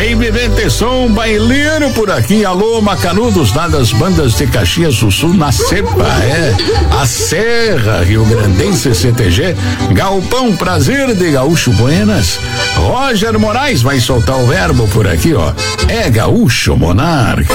Aí, vivente som baileiro por aqui. Alô, Macanudos, lá das bandas de Caxias do Sul, na Cepa, a Serra Rio Grandense CTG, Galpão Prazer de Gaúcho Buenas. Roger Moraes vai soltar o verbo por aqui, ó. É Gaúcho Monarca.